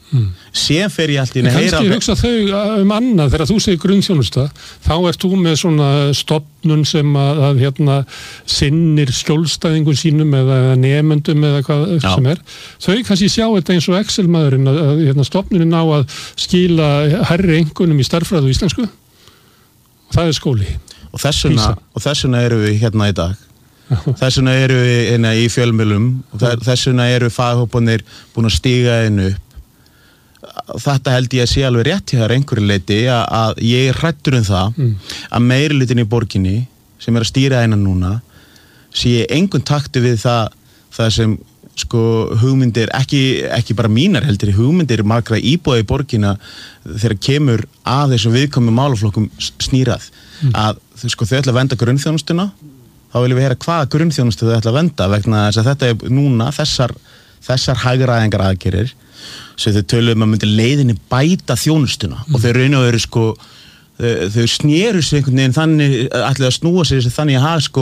Síðan fer ég allt í kannski hugsa þau annað þegar þú segir grunnþjónusta, þá ert þú með svona stofnun sem að sinnir skjólstæðingum sínum eða nemendum eða hvað sem þau kannski sjá þetta eins og Excel-maðurinn að stofnunin á að skila hærri einkunnum í stærðfræði og íslensku og það er skóli og þessuna eru við hérna í dag þessuna eru við í fjölmiðlum og þessuna eru faghópanir búin að stíga inn upp. Þetta held ég að sé alveg rétt hjá einhverju leyti að ég er hræddur það að meirihlutinn í borginni sem að stýra einan núna sé engun takti við það sem hugmyndir, ekki bara mínar heldur hugmyndir margra íbúa í borginna þegar kemur að þessum viðkomum málaflokkum snýrað að þau ætla að venda grunnþjónustuna þá viljum við heyra hvaða grunnþjónustu þau ætla að venda vegna þess að þetta er núna þessar hagræðingar aðgerðir sem þau töluðum að myndi leiðinni bæta þjónustuna og þau raun og veru þau snéru sig einhvern veginn þannig ætlaði að snúa sig þannig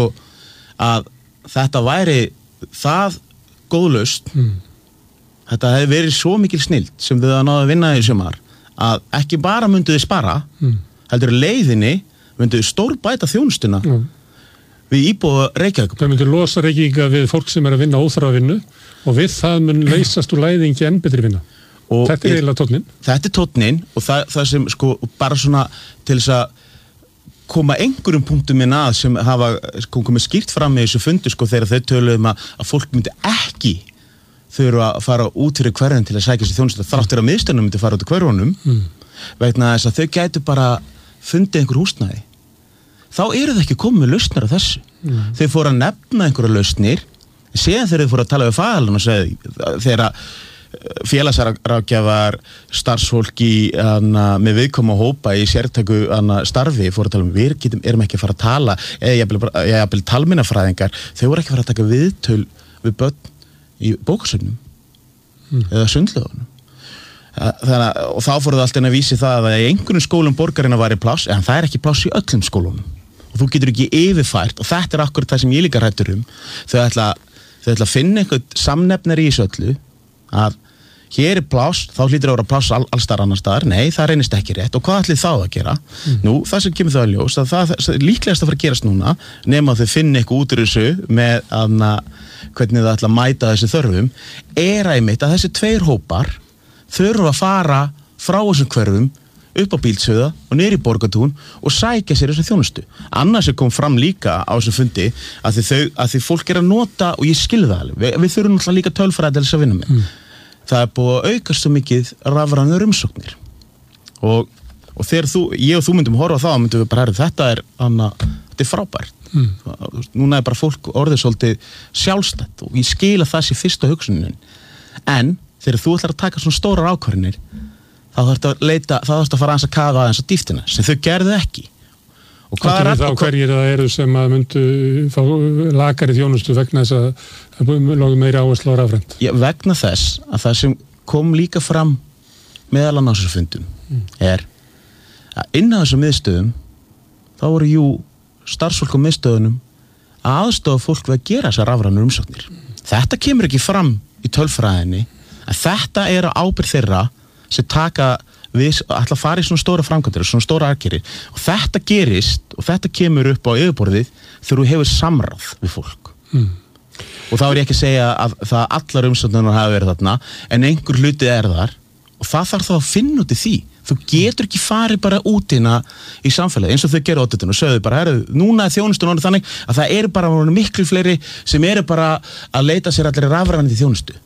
að þetta væri það góðlaust þetta hefði verið svo mikil snilld sem þau að náðu að vinna í sumar að ekki bara myndu þau spara heldur leiðinni myndu þau stórbæta þjónustuna við íbúa Reykjavík. Það myndu losa Reykjavík við fólk sem að vinna óþarfa vinnu og við það mun leysast úr læðingi enn betri vinna. Og þetta er eiginlega tónninn. Þetta er tónninn og það sem bara svona til þess að koma einhverjum punktum inn að sem hafa komið skýrt fram í þessu fundi þegar þau töluðum að fólk myndi ekki þurfa að fara út fyrir hverjum til að sækja sér þjónustu þrátt að miðstöðunum myndi fara út í hverjunum vegna þess að þau gætu bara fundið einhver húsnæði. Þá eru þau ekki komið með lausnir á þessu. Þau fóru að nefna einhverja lausnir síðan þegar þau fóru að tala við fagaðalann og segja þegar félagsráðgjafar starfsfólki með viðkoma hópa í sértæku starfi fóru að tala við erum ekki að fara að tala eða jafnvel talmeinafræðingar þau voru ekki að fara að taka viðtöl við börn í bókasöfnum eða sundlaugunum og þá fóru það alltaf að vísi það að í einhverjum skólum borgarinnar væri pláss en það er ekki pláss í öllum skólunum og þú getur ekki yfirfært og þetta er akkurat það sem ég líka hræddur þau ætla að finna einhvern samnefnir í þessu öllu að hér er pláss, þá hlýtur að vera pláss allstar annar staðar, nei, það reynist ekki rétt og hvað ætlið þá að gera? Nú, það sem kemur það að ljós, að það er líklegast að fara að gerast núna, nema að þau finna eitthvað út úr þessu með hvernig það ætla að mæta þessu þörfum, er einmitt að þessi tveir hópar þurfa að fara frá þessum hverfum upp á Bíldsöða og niður í Borgartún og sækja sér þessu þjónustu. Annars kom fram líka á þessu fundi að því fólk er að nota, og ég skil það alveg, við þurfum náttúrulega líka tölfræði til þess að vinna með. Það er búið að aukast svo mikið rafrænar umsóknir. Og þegar ég og þú myndum horfa á það, myndum við bara þetta er frábært. Núna er bara fólk orðið svolítið sjálfstætt og ég skil að það sé fyrsta hugsunin. En þegar þú ætlar að taka svona stórar ákvarðanir þá þarftu að fara aðeins að kafa aðeins á dýptina sem þau gerðu ekki. Og hvað er þá hverjir það eru sem að myndu fá lakari þjónustu vegna þess að það lógu meiri áherslu á rafrænt? Já, vegna þess að það sem kom líka fram meðal annars á þessu fundum er að inn á þessum miðstöðum þá voru starfsfólk á miðstöðunum að aðstofa fólk við að gera þessar rafrænu umsóknir. Þetta kemur ekki fram í tölfræðinni að þetta er á ábyrgð þeirra sem taka við ætla að fara í svona stóra framkvæmdir og svona stóra aðgerðir og þetta gerist og þetta kemur upp á yfirborðið þegar þú hefur samráð við fólk og þá er ég ekki að segja að það allar umsóknirnar hafa verið þarna en einhver hluti er þar og það þarf þá að finna út í því þú getur ekki farið bara út í samfélagi eins og þau gerðu áttutun og sögðu bara núna er þjónustun orðið þannig að það eru bara miklu fleiri sem eru bara að leita sér allir rafrænandi þjónustu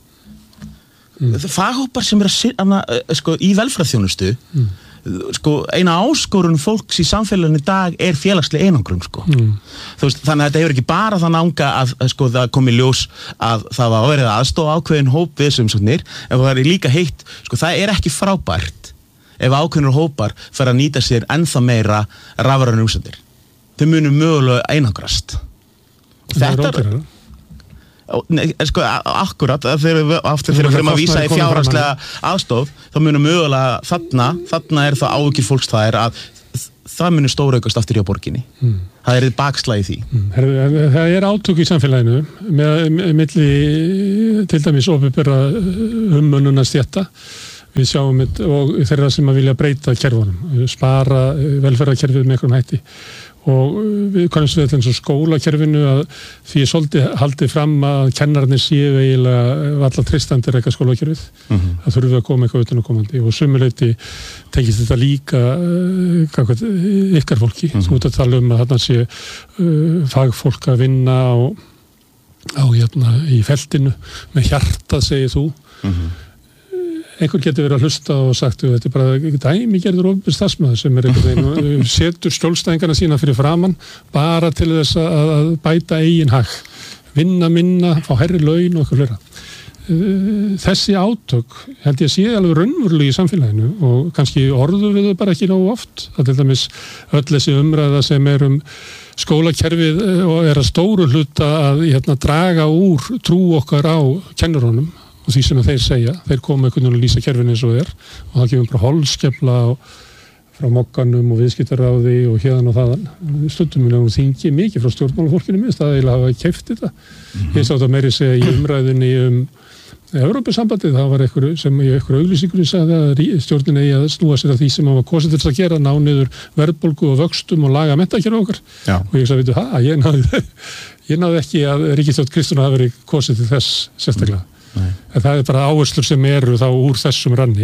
faghópar sem í velferðarþjónustu eina áskorun fólks í samfélaginu í dag er félagsleg einangrun þannig að þetta hefur ekki bara þann anga að það komi ljós að það var verið aðstofa ákveðin hóp við þessum umsóknir en það er líka heitt það er ekki frábært ef ákveðinur hópar fer að nýta sér ennþá meira rafrænar umsóknir þau munu mögulega einangrast þetta akkurat þegar við fyrir að vísa í fjárhagslega aðstof þá munum mögulega þarna er það áhyggjur fólks það munum stóraukast aftur hjá borginni það er bakslag í því Það er átök í samfélaginu með milli til dæmis opinberra umönnunastétta við sjáum og þeirra sem að vilja breyta kerfunum, spara velferðarkerfið með einhverjum hætti og við kannast við eins og skólakerfinu að því svolítið haldið fram að kennararnir séu eiginlega valla treystandir eitthvað skólakerfið það þurfum að koma eitthvað utanaðkomandi og sumuleyti tekist þetta líka ykkar fólki þú ert að tala að þarna sé fagfólk að vinna á í feltinu með hjarta segir þú einhver getur verið að hlusta og sagt þetta er bara dæmigerður opinber starfsmaður sem einhvern veginn setur skjólstæðingarna sína fyrir framann bara til þess að bæta eigin hag vinna minna, fá hærri laun og eitthvað fleira þessi átök held ég að sé alveg raunverulega í samfélaginu og kannski orðum við þau bara ekki nógu oft að til dæmis öll þessi umræða sem skólakerfið og að stóru hluta að draga úr trú okkar á kennurunum og því sem þeir segja, þeir koma einhvern veginn að lýsa kerfinu eins og þeir og það kemur bara holskefla frá mokkanum og viðskiptaráði og hérna og þaðan. Stundum minna hún þingi mikið frá stjórnmálafólkinu minnst að þeir hafa keypt þetta. Ég sá þetta meiri segja í umræðinni Evrópusambandið, það var einhver sem í einhver auglýsingunni sagði að stjórnin eigi að snúa sér að því sem hann var kosið til þess að gera, ná niður verðbólgu og vöxtum og laga menntakerfi okkar. Já. Og ég sagði, ég náði ekki að ríkisstjórn Kristrúnar hafi verið kosið til þess sérstaklega. En það bara áherslur sem eru þá úr þessum ranni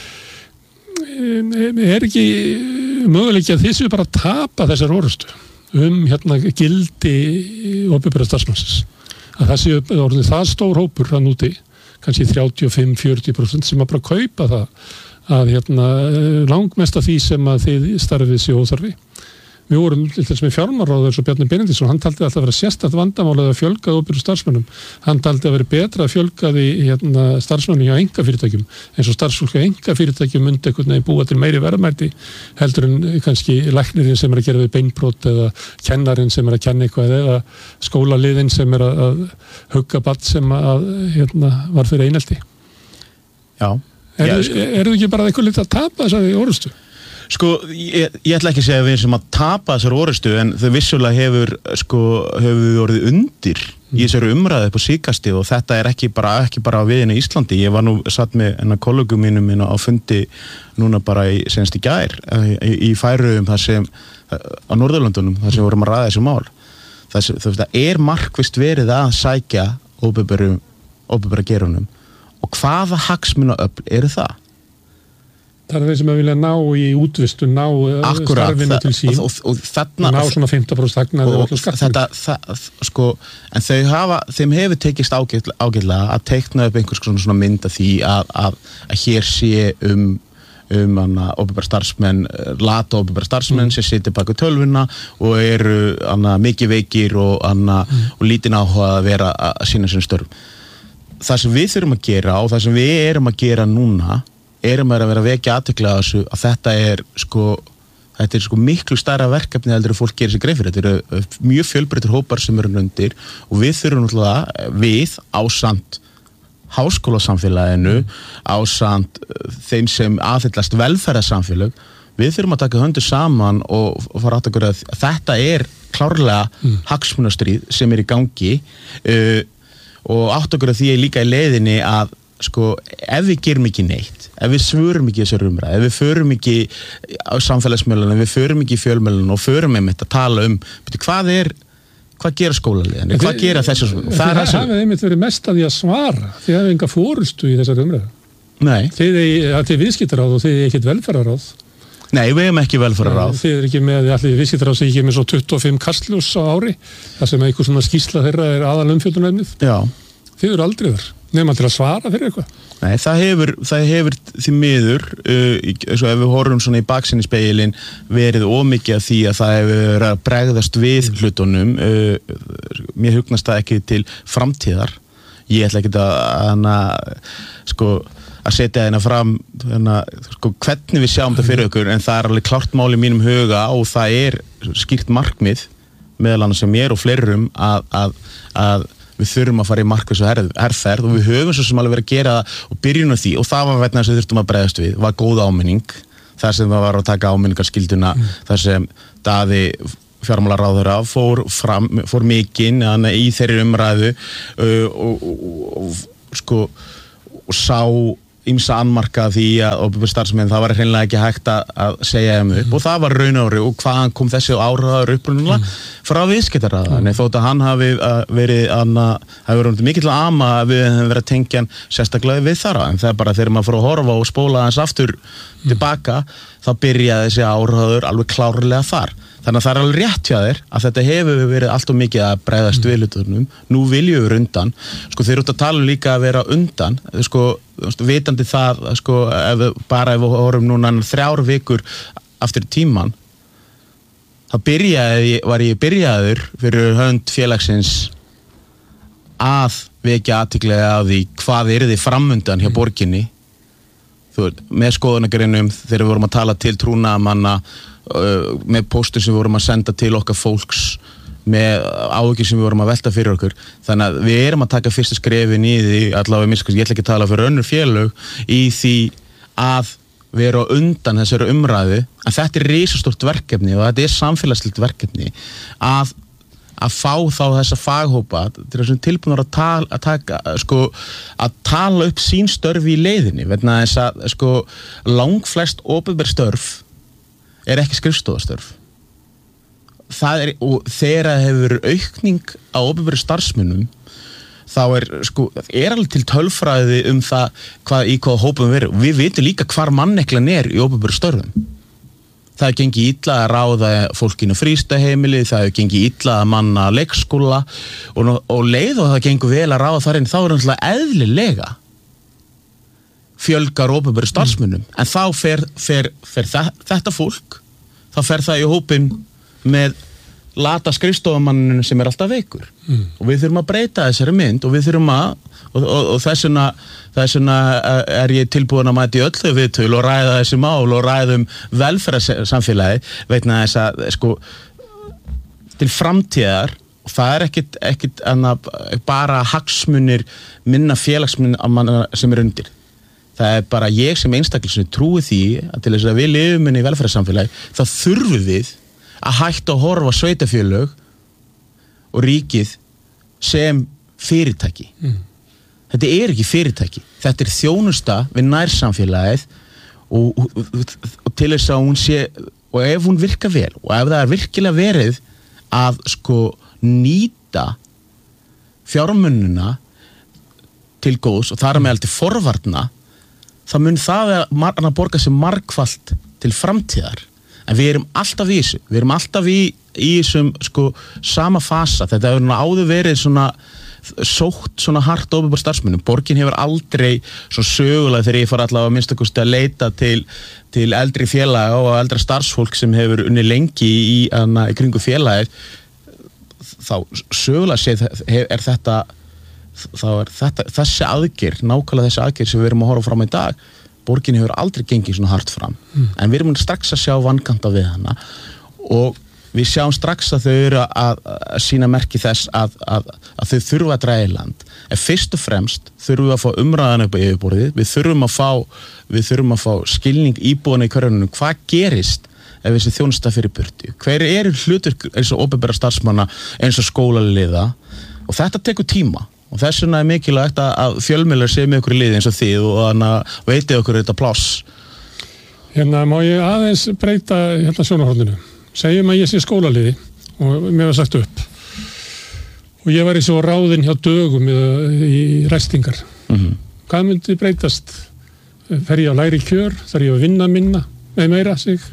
ekki möguleiki að þið séu bara að tapa þessar orðustu gildi opinbera starfsmannsins að það séu orðið það stór hópur hann úti, kannski 35-40% sem að bara kaupa það að langmest af því sem að þið starfið séu óþarfi. Við vorum til þess með fjármálaráður eins og Bjarni Benediktsson, hann taldi alltaf að vera sérstakt vandamál að fjölgað opinberum starfsmönnum. Hann taldi að vera betra að fjölgaði starfsmönnum hjá einkafyrirtækjum, eins og starfsfólk hjá einkafyrirtækjum myndi einhvern veginn búa til meiri verðmæti heldur en kannski læknirinn sem að gera við beinbrot eða kennarinn sem að kenna eitthvað eða skólaliðinn sem að hugga barn sem var fyrir einelti. Já. Eru ekki bara eitthvað lítið að tapa þessari orðustu? Sko, ég ætla ekki að segja að við sem að tapa þessar orðustu en þau vissulega hefur við orðið undir í þessari umræðu upp á síðkastið og þetta er ekki bara við í Íslandi. Ég var satt með kollegum mínum á fundi núna bara senst í gær í Færeyjum þar sem á Norðurlöndunum þar sem vorum að ræða þessu mál. Það er markvisst verið að sækja opinbera geirunum og hvaða hagsmunaöfl eru það? Það er þeir sem að vilja ná í útvistu, ná starfinu til sín og ná svona 50% hagnaði og alltaf skattur. En þeim hefur tekist ágætlega að teikna upp einhvers svona mynd af því að hér sé opinbera starfsmenn, lata opinbera starfsmenn sem sitja bak við tölvuna og eru mikið veikir og lítinn áhuga að vera að sína sinni störfum. Það sem við þurfum að gera og það sem við erum að gera núna erum að vera að vekja athygli á þessu að þetta er miklu stærra verkefni heldur að fólk gerir sig grein fyrir. Þetta eru mjög fjölbreyttir hópar sem eru undir og við þurfum náttúrulega ásamt háskólasamfélaginu, ásamt þeim sem aðhyllast velferðarsamfélag, við þurfum að taka höndur saman og fara átt að gera að þetta er klárlega hagsmunastríð sem er í gangi og átt að gera því líka í leiðinni að ef við gerum ekki neitt, ef við svörum ekki þessar umræðu, ef við förum ekki á samfélagsmiðlunum, ef við förum ekki í fjölmiðlunum og förum einmitt að tala hvað gera skólaliðin, hvað gera þessu það hafið einmitt verið mest að því að svara þið hafið enga forystu í þessar umræðu. Nei. Þið viðskiptaráð og þið ekkert velferðaráð. Nei, við hefum ekki velferðaráð. Þið ekki með allir viðskiptaráð sem ekki með svo 25 kastljós á ári, þar sem einhver svona skýrsla þeirra er aðalumfjöldunarefnið. Já. Þið eru aldrei þar. Nefnum til að svara fyrir eitthvað? Nei, það hefur því miður, ef við horfum svona í baksinnispegilinn, verið ómikið af því að það hefur verið að bregðast við hlutunum. Mér hugnast það ekki til framtíðar. Ég ætla ekki að setja hérna fram hvernig við sjáum það fyrir okkur, en það er alveg klárt mál í mínum huga og það er skýrt markmið meðal annars sem mér og fleirum að við þurfum að fara í markvissu herferð og við höfum svo sem alveg verið að gera það og byrjum á því og það var vegna þess að við þurftum að bregðast við, var góð áminning þar sem það var að taka áminningarskylduna þar sem Daði fjármálaráðherra fór mikinn í þeirri umræðu og sá ýmsa annmarka því að opinber starfsmenn, það var hreinlega ekki hægt að segja upp og það var raunári og hvaðan kom þessi áraður upprunalega frá viðskiptaráðherra þótt að hann hafi verið mikill að ama að við hefum verið að tengja hann sérstaklega við þar en það er bara þegar maður fór að horfa og spóla hans aftur tilbaka þá byrjaði þessi áraður alveg klárlega þar. Þannig að það er alveg rétt hjá þér að þetta hefur verið allt of mikið að bregðast við hlutunum. Nú viljum við undan. Sko þeir eru út að tala líka að vera undan. Sko vitandi það, sko ef við horfum núna 3 vikur aftur tíman, þá var ég byrjaður fyrir hönd félagsins að vekja athygli á því hvað yrði framundan hjá borginni. Með skoðanagreinum þegar við vorum að tala til trúnaðarmanna með póstur sem við vorum að senda til okkar fólks með áhyggjur sem við vorum að velta fyrir okkur þannig að við erum að taka fyrsta skrefin í því allavega ég ætla ekki að tala fyrir önnur félög í því að vera undan þessari umræðu en þetta er risastórt verkefni og þetta er samfélagslegt verkefni að fá þá þessa faghópa til þessum tilbúnar að tala upp sín störf í leiðinni vegna þess að langflest opinber störf er ekki skrifstofastörf. Það er, og þegar það hefur aukning á opinberu starfsmönnum, þá er alveg til tölfræði það í hvaða hópum við erum. Við vitum líka hvar manneklan er í opinberu störfum. Það hefur gengið illa að ráða fólkinu frístaheimili, það hefur gengið illa að manna leikskóla og leið og það gengur vel að ráða þar inn, þá er náttúrulega eðlilega fjölgar opinberu starfsmönnum en þá fer þetta fólk þá fer það í hópinn með lata skrifstofamanninu sem er alltaf veikur og við þurfum að breyta þessari mynd og við þurfum og þess vegna er ég tilbúin að mæta í öllu viðtöl og ræða þessi mál og ræða velferðarsamfélagi vegna þess að til framtíðar og það er ekkit bara hagsmunir minna félagsmanna sem er undir. Það er bara ég sem einstakling trúi því að til þess að við lifum inn í velferðarsamfélagi þá þurfum við að hætta að horfa sveitarfélög og ríkið sem fyrirtæki. Þetta er ekki fyrirtæki. Þetta er þjónusta við nærsamfélagið og til þess að hún sé og ef hún virkar vel og ef það er virkilega verið að nýta fjármunina til góðs og þar með til forvarna þá mun það að borga sig margfalt til framtíðar. En við erum alltaf í þessu. Við erum alltaf í þessum sama fasa. Þetta hefur áður verið sótt hart opinber starfsmönnum. Borgin hefur aldrei svo sögulega þegar ég fór allavega að minnstakosti að leita til eldri félaga og eldra starfsfólk sem hefur unnið lengi í kringu félagið. Þá sögulega séð er þetta þessi aðgerð, nákvæmlega þessi aðgerð sem við erum að horfa fram í dag, borgin hefur aldrei gengið svona hart fram. En við erum strax að sjá vankanta við hana og við sjáum strax að þau eru að sýna merki þess að þau þurfa að draga í land. En fyrst og fremst þurfum við að fá umræðan upp á yfirborðið, við þurfum að fá skilning íbúana í hverjunum, hvað gerist ef þessi þjónusta fyrir burtu. Hver eru hlutverk eins og opinberra starfsmanna, eins og skólaliða og þetta tekur tíma. Og þess vegna er mikilvægt að fjölmiðlar séu með okkur í liði eins og þið og veiti okkur þetta pláss. Má ég aðeins breyta sjónarhorninu. Segjum að ég sé skólaliði og mér var sagt upp. Og ég var í svo ráðinn hjá Dögum í ræstingar. Hvað myndi breytast? Fer ég á lægri kjör? Þarf ég að vinna minna? Með meira sig?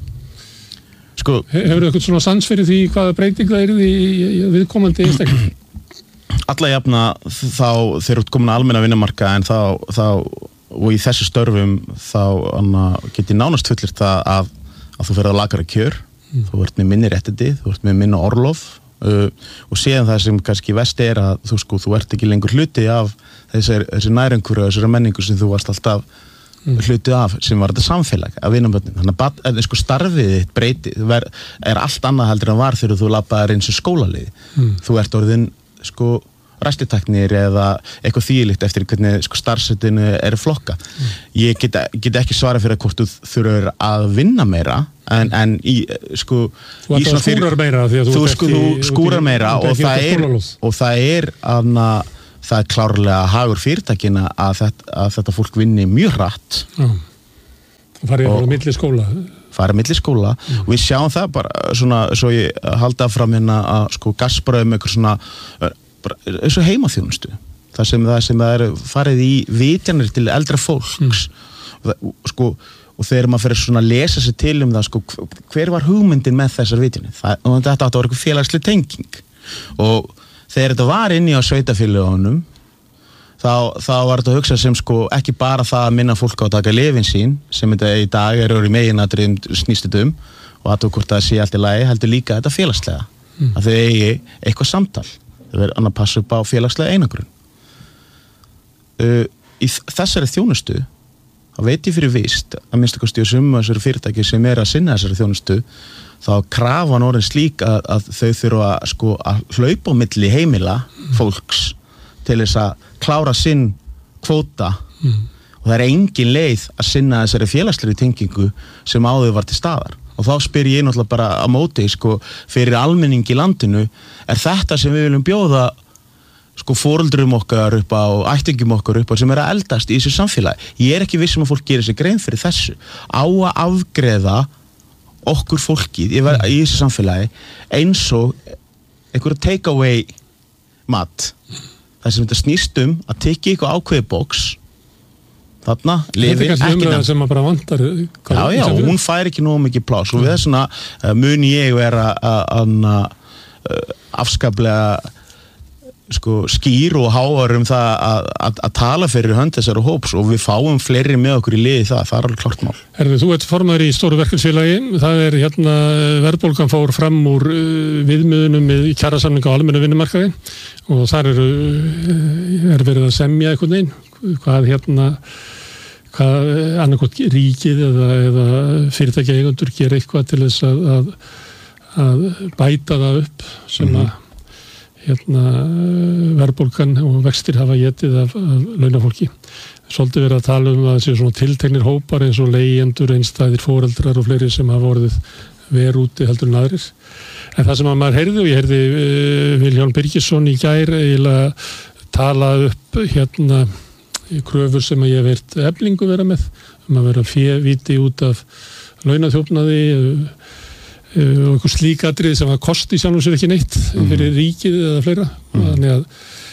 Hefur þið eitthvað svona sans fyrir því hvaða breyting það er í viðkomandi einstakling? Alla jafna þá þeir eru komin að almenna vinnumarka en þá og í þessu störfum þá get ég nánast fullyrt að þú ferð á lakari kjör, þú ert með minni réttindi, þú ert með minna orlof og síðan það sem kannski verst er að þú ert ekki lengur hluti af þessi nærumhverfi og þessari menningu sem þú varst alltaf hluti af sem var þetta samfélag af vinaböndin. Þannig að starfið þitt breyti er allt annað heldur en var þegar þú labbaðir eins og skólaliði. Þú ert orðin ræstitæknir eða eitthvað þvílíkt eftir hvernig starfsetinu er flokka. Ég get ekki svara fyrir hvort þú þurfur að vinna meira en þú skúrar meira því að þú skúrar meira og það er það klárlega hagur fyrirtækina að þetta fólk vinni mjög hratt. Og farið á milli skóla. Farið milli skóla. Og við sjáum það bara svona, svo ég halda fram hérna að sko Gazprom eitthvað svona, eins og heimaþjónustu. Það sem það er farið í vitjanir til eldra fólks. Sko, og þegar maður fyrir svona að lesa sér til það, sko, hver var hugmyndin með þessar vitjanir? Og þetta átti að vera eitthvað félagsleg tenging. Og þegar þetta var inni á sveitafélögunum, þá var þetta að hugsa sem sko ekki bara það að minna fólk á að taka lyfin sín, sem þetta í dag eru í meginatriðum snýst þetta og að hvort það sé allt í lagi, heldur líka þetta félagslega. Að þau eigi eitthvað samtal. Þau verður annað passa upp á félagslega einangrun. Í þessari þjónustu, þá veit ég fyrir víst, að minnst kosti og summa þessari fyrirtæki sem að sinna þessari þjónustu, þá krafan orðin slík að þau þurfa sko að hlaupa á milli heimila fólks til þess að klára sinn kvóta og það er engin leið að sinna þessari félagslegri tengingu sem áður var til staðar. Og þá spyr ég náttúrulega bara á móti sko fyrir almenning í landinu, er þetta sem við viljum bjóða sko foreldrum okkar upp á, ættingjum okkar upp á sem að eldast í þessu samfélagi. Ég er ekki viss að fólk gerir sér grein fyrir þessu. Á að afgreiða okkur fólkið í þessu samfélagi eins og einhverja take away mat. Það sem þetta snýst að tekja eitthvað ákveði box þarna, lifin, ekki nefn sem að bara vantar. Já, hún fær ekki nógu mikið pláss og við þessuna mun ég vera að afskaplega sko skýr og háar það að tala fyrir hönd þessari hóps og við fáum fleiri með okkur í liði það er alveg klart mál. Herðu, þú ert formaður í stóru verkefnisfélagi, það er hérna verðbólgan fór fram úr viðmiðunum með kjarasamninga á almennu vinnumarkaði og þar er verið að semja einhvern veginn, hvað annarkot ríkið eða fyrirtækja eigendur gera eitthvað til þess að bæta það upp sem að verðbólgan og vextir hafa getið af launafólki. Svolítið verið að tala að það séu svona tilteknir hópar eins og leigjendur, einstæðir foreldrar og fleiri sem hafa orðið verið úti heldur en aðrir. En það sem að maður heyrði, og ég heyrði Vilhjálm Birgisson í gær eiginlega tala upp kröfur sem að ég hef heyrt Eflingu vera með, að vera févíti út af launaþjófnaði og einhver slík atriði sem að kosti sjálfum sér ekki neitt fyrir ríkið eða fleira. Þannig að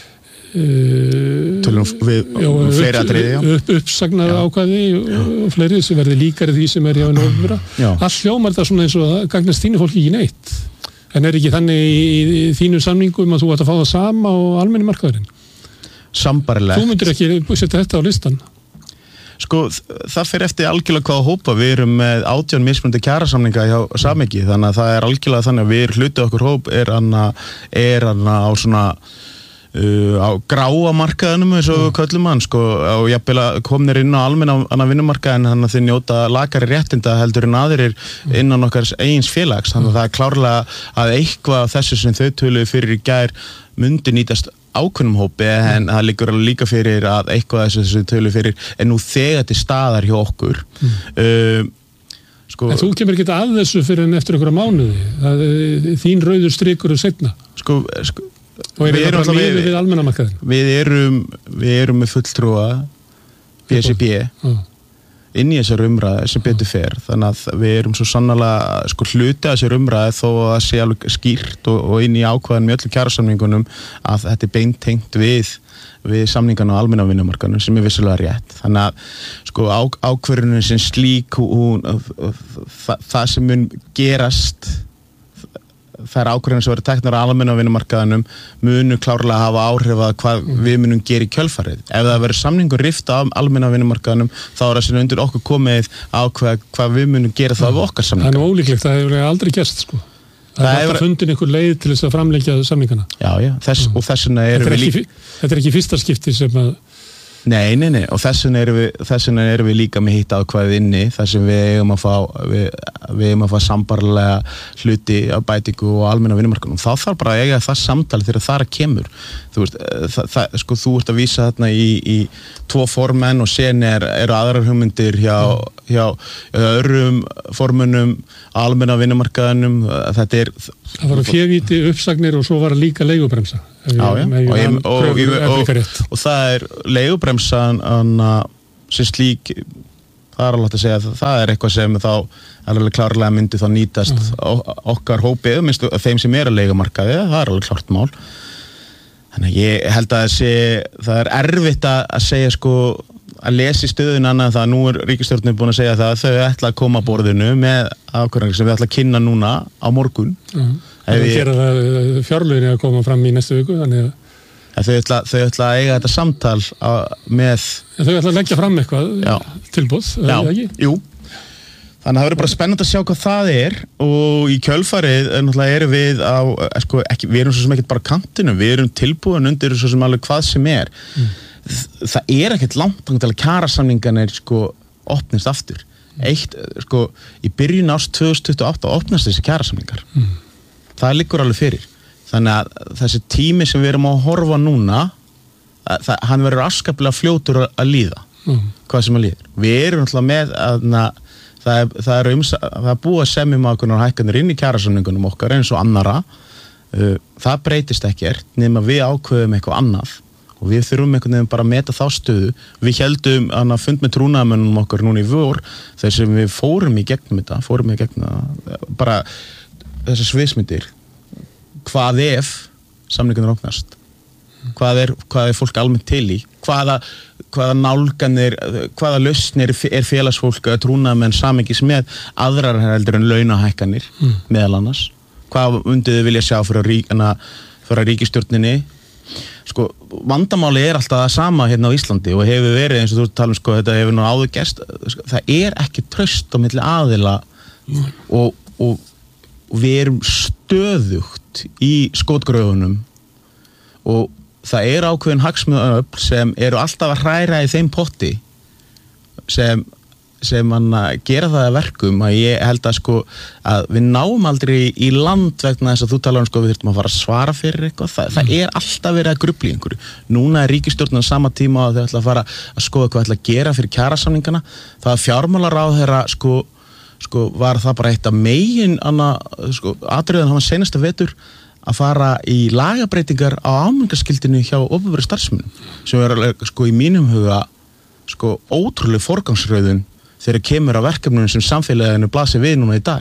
fleiri atriði, uppsagnar ákvæði og fleiri sem verði líkari því sem hjá henni ofnbera. Allt hljómar það svona eins og það gagnast þínu fólki ekki neitt. En er ekki þannig í þínu samningum að þú ætti að fá það sama á almenni markaðurinn? Sambarlegt. Þú myndir ekki setja þetta á listan? Sko, það fyrir eftir algjörlega hvaða hópa. Við erum með 18 mismunandi kjarasamninga hjá Samhengi, þannig að það er algjörlega þannig að við hlutið okkur hóp er á svona á gráa markaðunum eins og köllum hann, sko, og jafnvel að komnir inn á almenna vinnumarkaðin, þannig að þið njóta lakari réttinda heldur en aðrir innan okkar eigins félags, þannig að það er klárlega að eitthvað af þessu sem þau töluðu fyrir í gær myndi nýtast ákveðnum hópi, en það liggur líka fyrir að eitthvað af þessu tölu fyrir er nú þegar til staðar hjá okkur. En þú kemur ekki að þessu fyrir en eftir einhverja mánuði, þín rauður strikur seinna. Og er það bara miður við almennamarkaðinn? Við erum með fulltrúa BSB inn í þessar umræði sem betur fer, þannig að við erum svo sannarlega hluti af þessar umræði þó að það sé alveg skýrt og inn í ákvæðan með öllu kjarasamningunum að þetta er beintengt við samningarna á almenna vinnumarkaðnum sem er vissulega rétt. Þannig að ákvörðunin sem slík það sem mun gerast, þær ákvörðunin sem verður teknar á almenna vinnumarkaðnum munu klárlega hafa áhrif að hvað við munum gera í kjölfarið. Ef það verður samningur rift á almenna vinnumarkaðnum þá er það sem undir okkur komið hvað við munum gera það við okkar samningar. Það er ólíklegt, það hefur aldrei gerst sko. Það er alltaf fundin einhver leið til þess að framlengja samningana. Já, og þess vegna erum við Þetta er ekki fyrsta skipti sem að Nei, og þess vegna erum við líka með hitt ákvæðið inni þar sem við eigum að fá við eigum að fá sambarlega hluti af bætingu og almenna vinnumarkanum. Þá þarf bara að eiga það samtali þegar það kemur. Þú veist, sko, þú ert að vísa þarna í 2 formenn og sen eru aðrar hugmyndir hjá öðrum formönnum almenna vinnumarkaðinum. Það var févíti uppsagnir og svo var líka leigubremsa. Og það leigubremsan sem slík, það alveg að segja að það eitthvað sem þá alveg klárlega myndi þá nýtast okkar hópið, minnst þeim sem að leigumarkaði, það alveg klárt mál. Þannig að ég held að það erfitt að segja sko, að lesa í stöðun annað það að nú ríkisstjórnin búin að segja það að þau ætla að koma að borðinu með ákvörðunum sem við ætla að kynna núna á morgun. Það gera það fjárlögin að koma fram í næstu viku, þannig að þau ætla að eiga þetta samtal með... Þau ætla að leggja fram eitthvað tilboð, eða ekki? Jú. Þannig að það verður bara spennandi að sjá hvað það og í kjölfarið náttúrulega erum við við erum svo sem ekkert bara kantinum, við erum tilbúin undir svo sem alveg hvað sem Það ekkert langt til að kjarasamningarnir opnist aftur. Í byrjun árs 2028 opnast þessi kjarasamningar. Það liggur alveg fyrir. Þannig að þessi tími sem við erum að horfa núna, hann verður afskaplega fljótur að líða, hvað sem að líður. Við erum náttúrulega með það er búið að semja ákveðnar hækkanir inn í kjarasamningunum okkar eins og annara. Það breytist ekkert nema við ákveðum eitthvað annað og við þurfum einhvern veginn bara að meta þá stöðu. Við heldum fund með trúnaðarmönnum okkar núna í vor þar sem við fórum í gegnum bara þessar sviðsmyndir. Hvað ef samningarnir opnast? Hvað er fólk almennt til í? Hvaða nálganir, hvaða lausnir félagsfólk trúnaðarmenn samengis með aðrar heldur en launahækkanir meðal annars? Hvað myndið þið vilja sjá fyrir ríkisstjórninni? Vandamáli alltaf það sama hérna á Íslandi og hefur verið eins og þú tala þetta hefur nú áður gerst. Það ekki traust á milli aðila og við erum stöðugt í skotgröfunum og það ákveðin hagsmunaöfl sem eru alltaf að hræra í þeim potti sem gera það að verkum að ég held að við náum aldrei í land vegna þess að þú talar við þurfum að fara að svara fyrir eitthvað. Það alltaf verið að grufla í einhverju. Núna ríkisstjórnin á sama tíma að þau ætla að fara að skoða hvað ætla að gera fyrir kjarasamningana. Það að fjármálaráðherra var það bara eitt af megin atriðan hann seinasta vetur að fara í lagabreitingar á ámingaskildinu hjá opinberum starfsmönnum sem í mínum huga ótrúleg forgangsröðun þegar kemur að verkefnum sem samfélaginu blasir við núna í dag.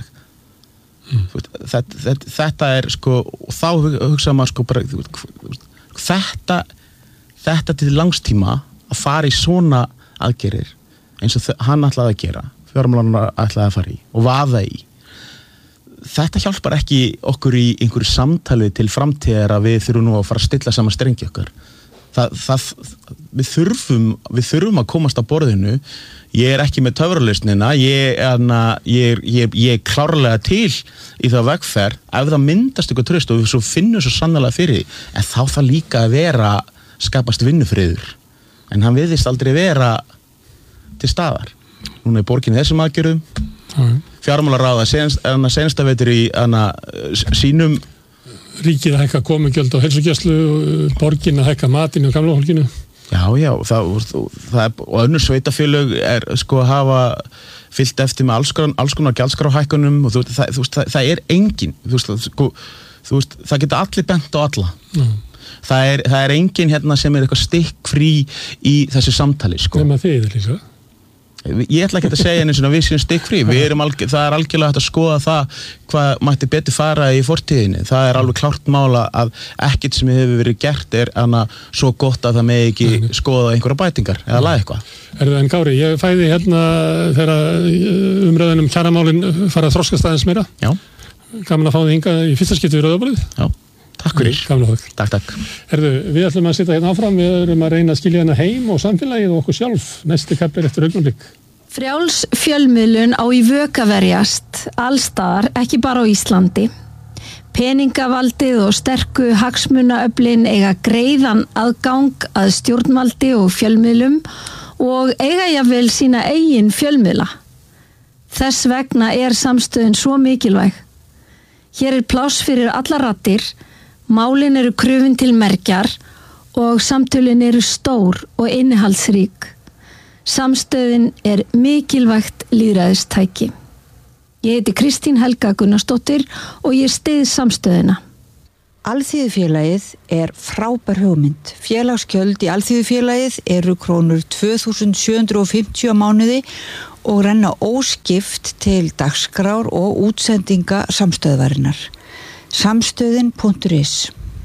Þetta og þá hugsa maður bara þetta til langstíma að fara í svona aðgerðir eins og hann ætlaði að gera, fjármálaráðherra ætlaði að fara í og vaða í. Þetta hjálpar ekki okkur í einhverju samtali til framtíðar að við þurfum nú að fara að stilla saman strengi okkar. Við þurfum að komast á borðinu. Ég ekki með töfralausnina, ég klárlega til í það vegferð ef það myndast eitthvað traust og við svo finnum svo sannarlega fyrir því, en þá það líka að skapast vinnufriður, en hann virðist aldrei vera til staðar. Núna borgin þessum aðgerðum, fjármálaráða senasta vetur í sínum ríkið að hækka komugjöld á heilsugæslu, borgin að hækka matinn og gamla fólkinu. Já, og önnur sveitafélög hafa fyllt eftir með alls konar gjaldskráhækkunum og það engin, það geta allir bent á alla. Það engin hérna sem eitthvað stikkfrí í þessu samtali. Nema þið líka? Ég ætla ekki að segja eins og við séum stikkfrí. Það algjörlega hægt að skoða það hvað mætti betur fara í fortíðinni. Það alveg klárt mála að ekkert sem hefur verið gert svo gott að það megi ekki skoða einhverja bætingar eða laga eitthvað. En Kári, ég fæði hérna þegar umræðunum kjaramálin fara að þroskast aðeins meira. Já. Gaman að fá þig hingað í fyrsta skipti við Rauðaborðið. Já. Takk fyrir. Takk. Við ætlum að sitja hérna áfram, við erum að reyna að skilja hérna heim og samfélagið og okkur sjálf. Næsti kappi eftir augnablik. Frjáls fjölmiðlun á í vök að verjast, allstaðar, ekki bara á Íslandi. Peningavaldið og sterku hagsmunaöflin eiga greiðan aðgang að stjórnvaldi og fjölmiðlum og eiga jafnvel sína eigin fjölmiðla. Þess vegna samstöðin svo mikilvæg. Hér pláss fyrir alla raddir, málin eru krufin til mergjar og samtölin eru stór og innihaldsrík. Samstöðin mikilvægt lýðræðistæki. Ég heiti Kristín Helga Gunnarsdóttir og ég styð samstöðina. Alþýðufélagið frábær hugmynd. Félagsgjöld í Alþýðufélagið eru krónur 2.750 á mánuði og renna óskipt til dagskrár og útsendinga samstöðvarinnar. Samstöðin.is.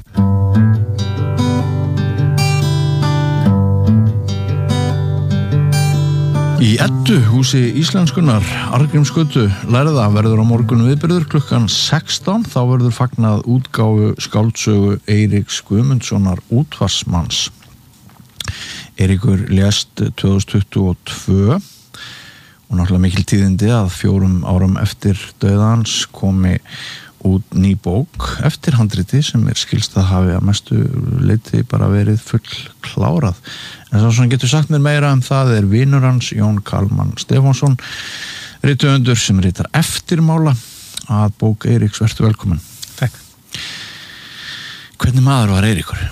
Í Eddu, húsi íslenskunar, Arngrímsgötu, lærða verður á morgun viðburður klukkan 16. Þá verður fagnað útgáfu skáldsögu Eiríks Guðmundssonar útvarpsmanns. Eiríkur lést 2022 og náttúrulega mikil tíðindi að 4 árum eftir dauða hans komi út ný bók eftir handriti sem skilst að hafi að mestu leyti bara verið full klárað. En sá sem getur sagt mér meira það vinur hans, Jón Kalman Stefánsson, rithöfundur sem ritar eftirmála að bók Eiríks. Vertu velkomin. Takk. Hvernig maður var Eiríkur?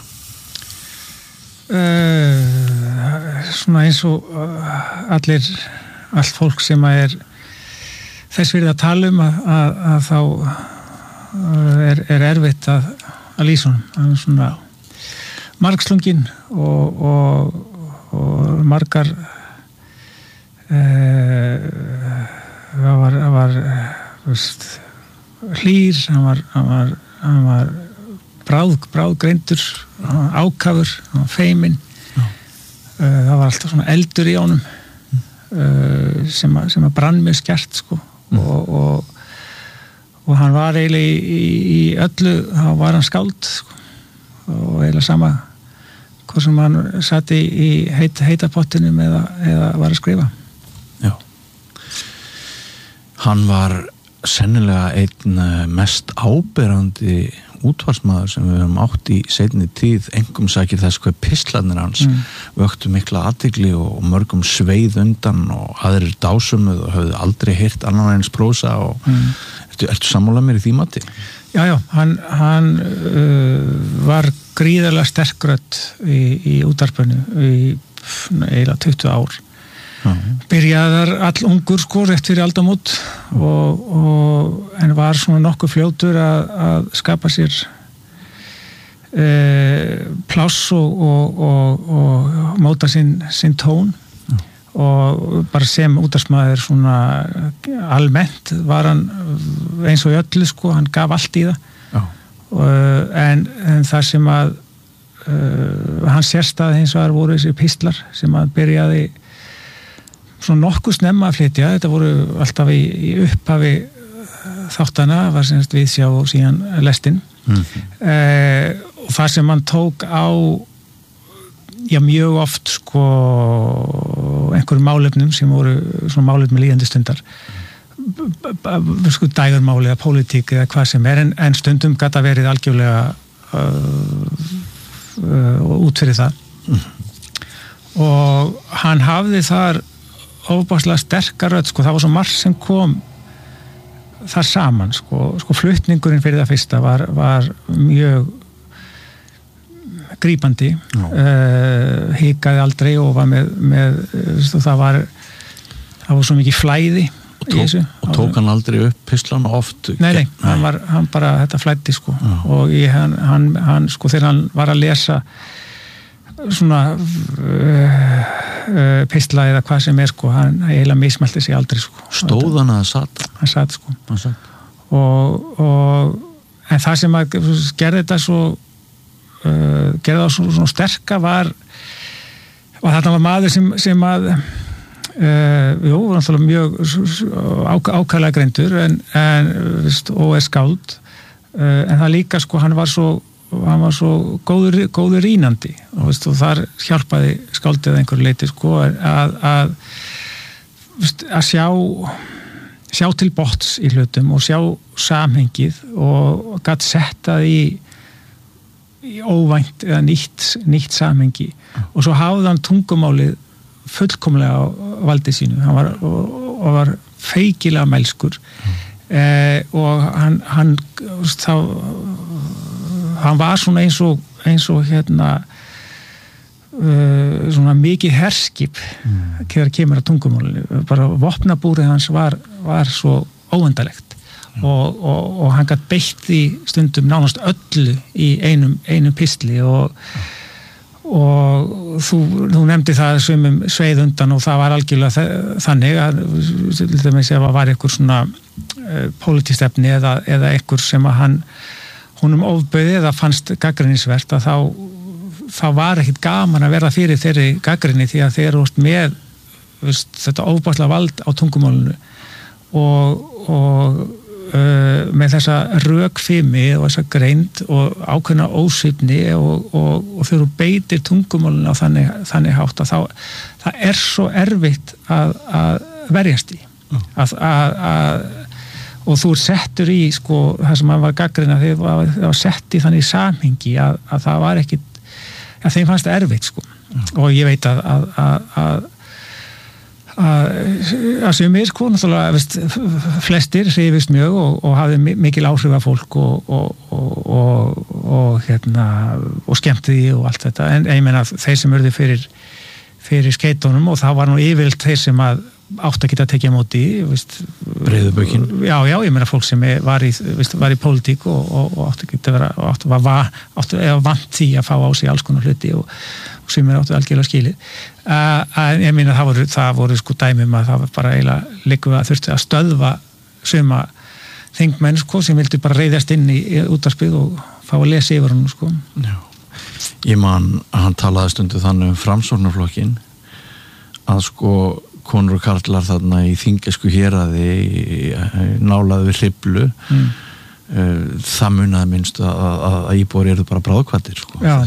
Svona eins og allt fólk sem þess virði að tala að þá erfitt að lýsa honum. Hann svona margslunginn og margar hann var hlýr, hann var bráðgreindur, ákafur, hann var feiminn. Það var alltaf svona eldur í honum sem brann mjög skært sko. Og hann var eiginlega í öllu, hann var hann skáld sko. Og eiginlega sama hvað sem hann satt í heita pottinum eða var að skrifa. Já. Hann var sennilega einn mest áberandi útvarpsmaður sem við höfum átt í seinni tíð, einkum sækir þess hvað pistlarnir hans vöktu mikla athygli og mörgum sveið undan og aðrir dásumuð og höfðu aldrei heyrt annan eins prósa og ertu sammála mér í því mati? Já, hann var gríðarlega sterk rödd í útvarpinu í eiginlega 20 ár. Byrjaðar all ungur sko rétt fyrir aldamót en var svona nokkuð fljótur að skapa sér pláss og móta sinn tón og bara sem útvarpsmaður svona almennt var hann eins og í öllu sko, hann gaf allt í það en það sem að hann sérstæði hins vegar voru þessi pistlar sem að byrjaði svona nokkuð snemma að flytja. Þetta voru alltaf í upphafi þáttana, var semst viðsjá og síðan lestin. Og það sem hann tók á mjög oft sko einhverjum málefnum sem voru svona málefni líðandi stundar sko dægurmáli eða pólitík eða hvað sem en stundum gat að verið algjörlega út fyrir það og hann hafði þar ofbáslega sterkar rödd, sko, það var svo margt sem kom þar saman, sko flutningurinn fyrir það fyrsta var mjög grípandi, hikaði aldrei og var með það var svo mikið flæði í þessu. Og tók hann aldrei upp pislana oft? Nei, hann bara, þetta flæddi, sko, og hann sko, þegar hann var að lesa svona pistla eða hvað sem sko, hann eiginlega mismælti sig aldrei sko. Stóð hann að satt? Hann satt sko. En það sem að gerði þetta svo gerði það svona sterka var þarna var maður sem að var náttúrulega mjög ákaflega greindur og skáld en það líka sko hann var svo góður rínandi og þar hjálpaði skáldið að einhverju leyti sko að sjá til botns í hlutum og sjá samhengið og gat setta í óvænt eða nýtt samhengi og svo hafði hann tungumálið fullkomlega á valdi sínu hann var feikilega mælskur og hann var svona eins og svona mikið herskip þegar kemur að tungumálinu, bara vopnabúrið hans var svo óendalegt og hann gat beitt í stundum nánast öllu í einum pistli og þú nefndi það sumum sveið undan og það var algjörlega þannig að til dæmis ef það var einhver svona pólitístefni eða einhver sem að honum ofbauði eða fannst gagnrýnisvert að þá var ekkit gaman að verða fyrir þeirri gagnrýni því að þeir eru með þetta ofbærslega vald á tungumálinu og með þessa rökfimi og þessa greind og ákveðna ósvífni og þegar þú beitir tungumálinu á þannig hátt að það er svo erfitt að verjast í og þú settur í það sem að var gagnrýna þegar það var sett í þannig samhengi að það var ekkit þeim fannst það erfitt og ég veit að sumir náttúrulega flestir hrifist mjög og hafði mikil áhrif af fólk og skemmti því og allt þetta en ég meina þeir sem urðu fyrir skeitunum og það var nú yfirleitt þeir sem að átt að geta að tekja móti breiðubökin ég meina fólk sem var í pólitík og átt að geta vera vant því að fá á sig alls konar hluti og sem áttu algjörlega skilið ég meina það voru dæmum að það var bara eiginlega líka að þurfti að stöðva suma þingmenn sem vildi bara reiðast inn í útvarpið og fá að lesa yfir hann Já. Ég man að hann talaði stundu þannig Framsóknarflokkin að konur og karlar þarna í þingesku héraði nálaði við hriflu það munaði minnst að íbúar eru bara bráðkvættir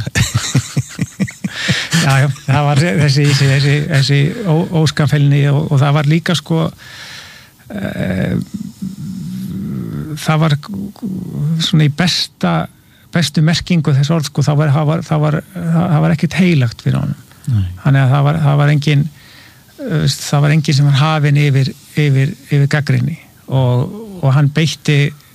Já, það var þessi óskamfælni og það var líka það var svona í bestu merkingu þess orð það var ekkert heilagt fyrir honum þannig að það var engin sem var hafinn yfir gagnrýni og hann beitti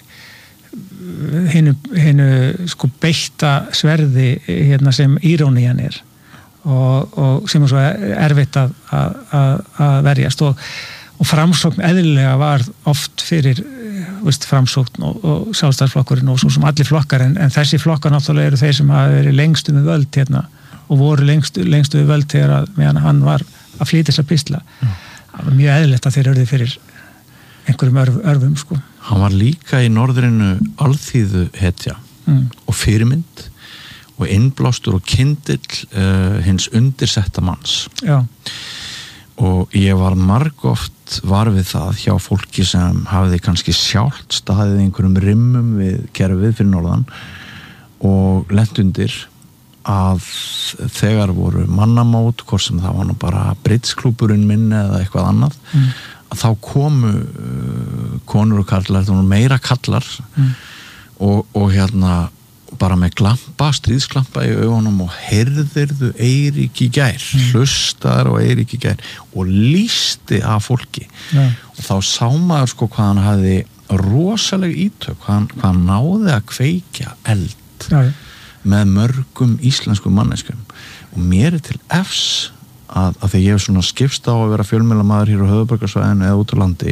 hinu beitta sverði sem írónían og sem er svo erfitt að verjast og framsókn eðlilega var oft fyrir framsókn og sjálfstæðisflokkurinn og svo sem allir flokkar en þessi flokkar náttúrulega eru þeir sem hafa verið lengstu með völd og voru lengstu við völd þegar meðan hann var að flytja þessa pistla það var mjög eðlilegt að þeir urðu fyrir einhverjum örfum Hann var líka í norðrinu alþýðu hetja og fyrirmynd og innblástur og kyndill hins undirsetta manns Já. og ég var margoft var við það hjá fólki sem hafði kannski sjálft staðið einhverjum rimmum við kerfið fyrir norðan og lent undir að þegar voru mannamót hvort sem það var nú bara britsklúburinn minn eða eitthvað annað að þá komu konur og karlar, það voru meira kallar og bara með stríðsklampa í augunum og heyrðirðu Eirík í gær hlustaðar á Eirík í gær og lýsti af fólki og þá sá maður hvað hann hafði rosaleg ítök, hvað hann náði að kveikja eld með mörgum íslenskum manneskum og mér til efs að því ég hef svona skipst á að vera fjölmiðlamaður hér á höfuðborgarsvæðinu eða út á landi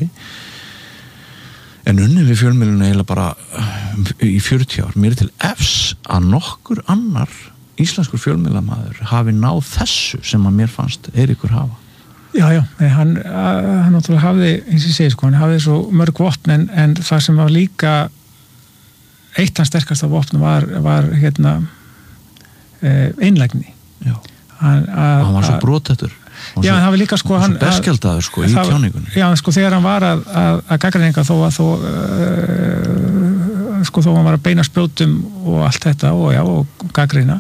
en unnið við fjölmiðlunum eiginlega bara í 40 ár mér til efs að nokkur annar íslenskur fjölmiðlamaður hafi náð þessu sem að mér fannst Eiríkur hafa Já, hann náttúrulega hafði eins og ég segi hann hafði svo mörg vopn en það sem var líka eitt hans sterkasta vopn var einlægni hann var svo brotettur Já, en það var líka hann berskjaldaður í tjáningunni Já, þegar hann var að gagnrýna þó hann var að beina spjótum og allt þetta og gagnrýna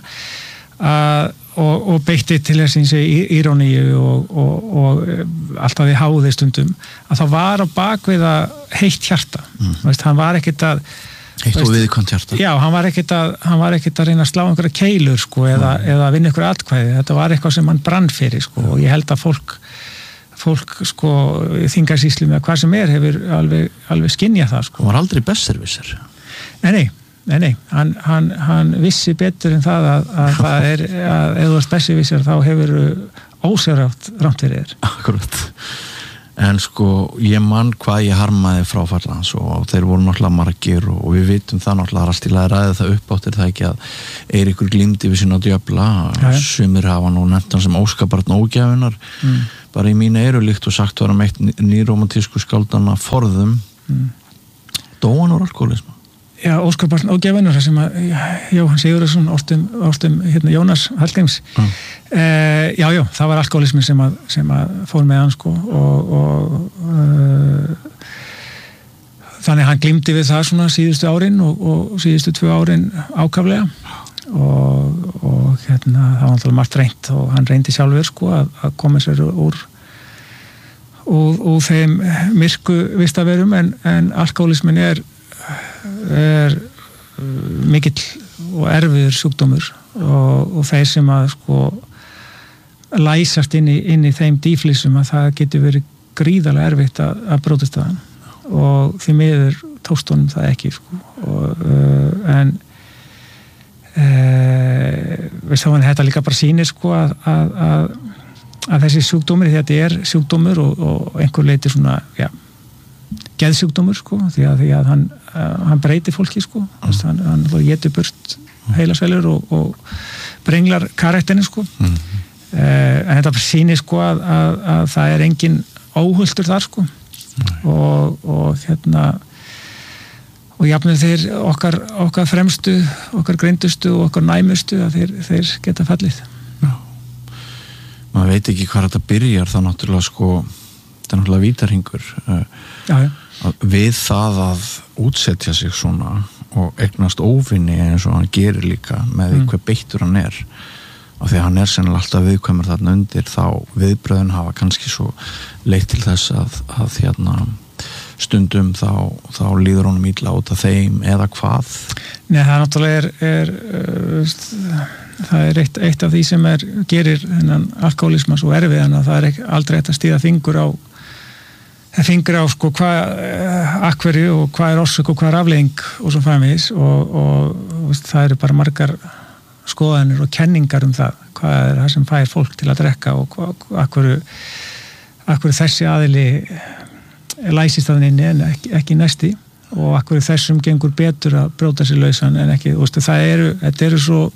og beitti til þessi íróníu og alltaf því háði stundum að það var á bakviða heitt hjarta hann var ekkert að heitt og viðkvæmt hjarta Já, hann var ekkert að reyna að slá einhverja keilur eða vinna einhverja atkvæði þetta var eitthvað sem hann brann fyrir og ég held að fólk sko þingarsýslu með hvað sem hefur alveg skynjað það sko. Hann var aldrei besserwisser. Nei, hann vissi betur en það að það að ef þú ert besserwisser þá hefur ósjálfrátt rámt fyrir þér. Akkurat. En sko, ég man hvað ég harmaði fráfall hans og þeir voru náttúrulega margir og við vitum það náttúrulega allt í lagi ræði það upp áttir það ekki að Eiríkur glímdi við sína djöfla, sumir hafa nú nefnt hann sem óskabarn ógjafinar, bara í mínu eyru líkt og sagt var eitt nýromantísku skáldana forðum, dóan úr alkoholisma. Já, óskabarn ógjafinar, það sem að Jóhann Sigurðsson, ástum Jónas Hallgríms, já, það var alkoholismi sem að fór með hann sko og þannig hann glímdi við það svona síðustu árin og síðustu 2 árin ákaflega og það var náttúrulega margt reynt og hann reyndi sjálfur sko að koma sér úr þeim myrku vistaverum en alkoholismin er mikill og erfiður sjúkdómur og þeir sem að sko læsast inn í þeim dýflissum að það getur verið gríðarlega erfitt að brótast það og því miður tókst honum það ekki sko en veist þá þetta líka bara sýnir sko að þessi sjúkdómur, þetta er sjúkdómur og einhver leiti svona, geðsjúkdómur sko, því að hann breytir fólki sko, hann étur burt heilasvelur og brenglar karakterin sko en þetta sýnir sko að það er engin óhultur þar sko og jafnvel þeir okkar fremstu, okkar greindustu og okkar næmustu að þeir geta fallið. Maður veit ekki hvað þetta byrjar, það náttúrulega sko það er náttúrulega vítarhingur við það að útsetja sig svona og eignast óvinni eins og hann gerir líka með því hver beittur hann er og því að hann er sennilega alltaf viðkvæmur þarna undir þá viðbröðin hafa kannski svo leitt til þess að stundum þá líður honum illa út af þeim eða hvað? Nei, það náttúrulega það er eitt af því sem gerir þennan alkoholisma svo erfiðan að það er aldrei hægt að stíða fingur á sko hverju og hvað er orsök og hvað er afleiðing og svo framvegis og það eru bara margar skoðanir og kenningar það hvað er það sem fær fólk til að drekka og hverju þessi aðili læsist af henni en ekki næsti og hverju þessum gengur betur að bróta sér lausan en ekki, þetta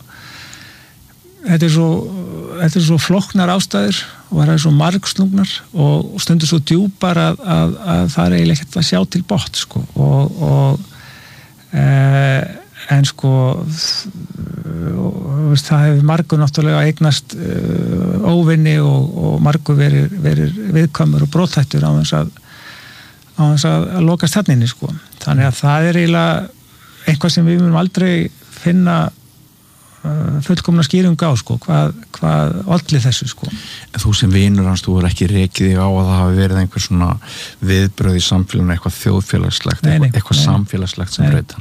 er svo flóknar ástæður og það er svo margslungnar og stundur svo djúpar að það er eiginlega ekkert að sjá til botn sko en sko það hefur margur náttúrulega eignast óvinni og margur verið viðkvæmur og brothættur á þess að lokast þarna inni sko þannig að það er eiginlega eitthvað sem við munum aldrei finna fullkomna skýring á sko, hvað olli þessu sko. En þú sem vinur hans, þú er ekki rekið þig á að það hafi verið einhver svona viðbröð í samfélaginu, eitthvað þjóðfélagslegt, eitthvað samfélagslegt sem breyta.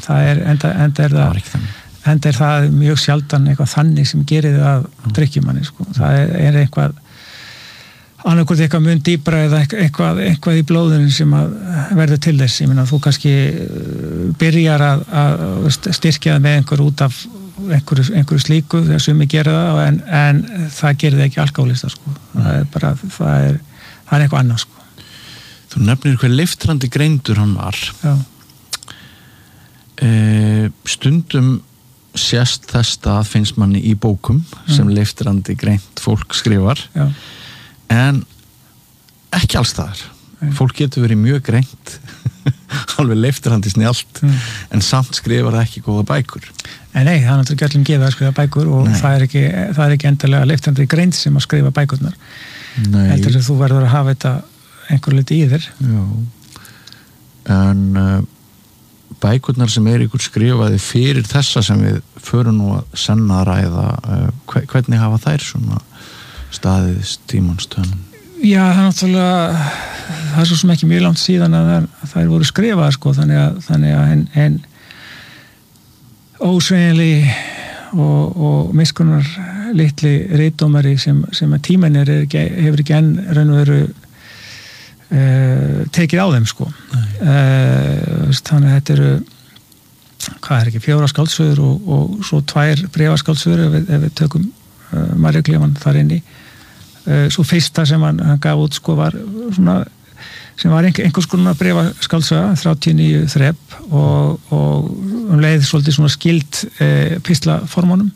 Enda er það mjög sjaldan eitthvað þannig sem gerir það að drykkjumanni sko. Það er eitthvað annarkvort eitthvað mun dýpra eða eitthvað í blóðunum sem að verður til þess. Ég meina, þú kannski byrjar að styrkja það með einhver út af einhverju slíku þegar sumi gera það en það gerir það ekki alkohólista sko. Það er eitthvað annað sko. Þú nefnir hver leiftrandi greindur hann var. Stundum sést þess að finnst manni í bókum sem leiftrandi greint fólk skrifar en ekki alls staðar. Fólk getur verið mjög greint alveg leiftrandi snjallt en samt skrifar það ekki góða bækur. Nei, það er náttúrulega ekki öllum gefið að skrifa bækur og það er ekki endilega leiftrandi greint sem að skrifa bækurnar. Heldur að þú verður að hafa þetta einhver liti í þér. Já. En bækurnar sem Eiríkur skrifaði fyrir þessa sem við förum nú að senna að ræða, hvernig hafa þær svona staðið tímanstönum? Já, það er náttúrulega það er svo sem ekki mjög langt síðan að þær voru skrifaðar sko, þannig að en ósveginli og miskunnar litli ritdómari sem að tímanir hefur ekki enn raunveru tekið á þeim sko. Þannig að þetta eru hvað ekki, 4 skáldsögur og svo 2 bréfaskáldsögur ef við tökum Maríu Klefann þar inni. Svo fyrsta sem hann gaf út sko var svona sem var einhvers konar bréfaskáldsöga 39 þrep og leið svolítið svona skild píslaformunum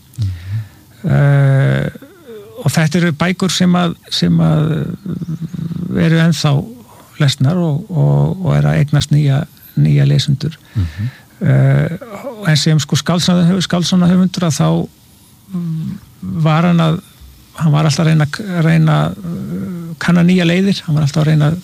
og þetta eru bækur sem að eru ennþá lesnar og er að eignast nýja lesendur en sem sko skáldsana höfundur að þá var hann var alltaf að reyna kanna nýja leiðir, hann var alltaf að reyna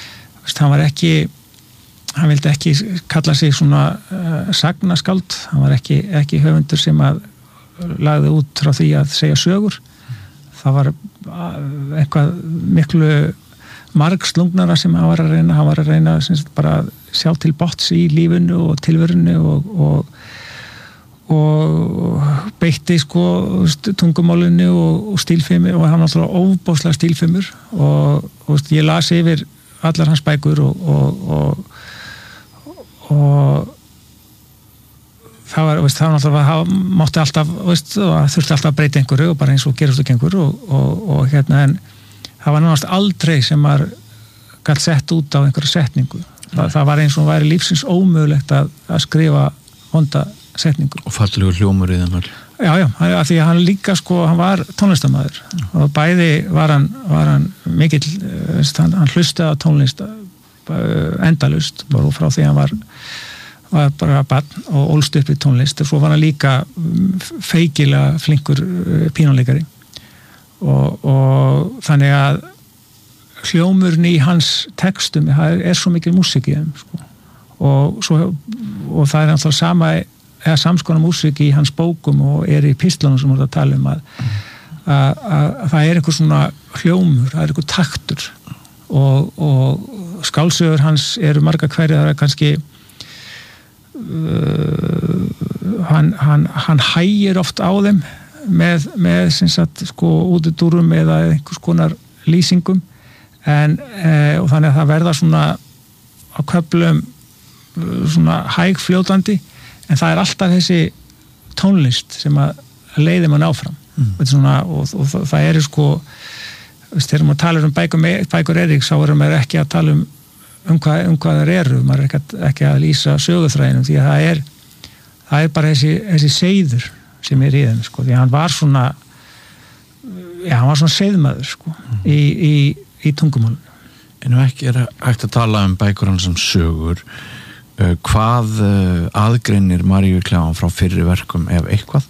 hann vildi ekki kalla sig svona sagnaskáld, hann var ekki höfundur sem að lagði út frá því að segja sögur. Það var eitthvað miklu margslungnara sem hann var að reyna bara að sjá til botns í lífinu og tilverinu og beitti sko tungumálinu og stílfimi og hann var alltaf óbóðslega stílfimur og ég las yfir allar hans bækur og það var alltaf mátti alltaf, þurfti alltaf að breyta einhverju og bara eins og gerist og gengur og hérna en það var náttúrulega aldrei sem maður gæti sett út á einhverju setningu. Það var eins og væri lífsins ómögulegt að skrifa vonda setningu. Og fallegur hljómur í þeim. Já, af því að hann líka sko, hann var tónlistarmaður og bæði var hann mikill, hann hlustaði á tónlist endalaust bara frá því hann var bara barn og ólst upp í tónlist og svo var hann líka feikilega flinkur pínuleikari og þannig að hljómurinn í hans textum er svo mikil músík í þeim sko. og það er alltaf samskonar músík í hans bókum og er í pistlunum sem voru að tala um að það er einhver svona hljómur, það er einhver taktur og skáldsögur hans eru marga hverja, það er kannski hann hægir oft á þeim með sem sagt sko útidúrum eða einhvers konar lýsingum og þannig að það verða svona á köflum svona hægfljótandi en það er alltaf þessi tónlist sem að leiði mann áfram og það eru sko þegar maður talar bækur Eiríks þá erum maður ekki að tala um hvað þær eru, maður er ekki að lýsa söguþræðinum því að það er bara þessi seiður sem er í þeim sko, því að hann var svona seiðmaður sko í tungumálinu. En ekki er hægt að tala um bækur hans sem sögur hvað aðgreinir Maríu Klefann frá fyrri verkum ef eitthvað?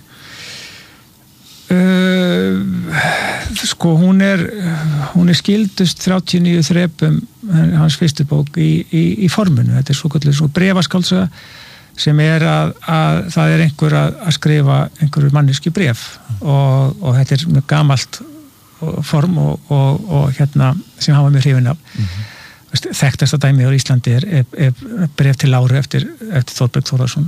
Sko hún er skildust 39 þrepum hans fyrstu bók í forminu, þetta er svo bréfaskáldsöga sem er að það er einhver að skrifa einhverju manneski bréf og þetta er mjög gamalt form og hérna sem hann var mjög hrifinn af þekktasta dæmi á Íslandi er bréf til Láru eftir Þorberg Þórðarsson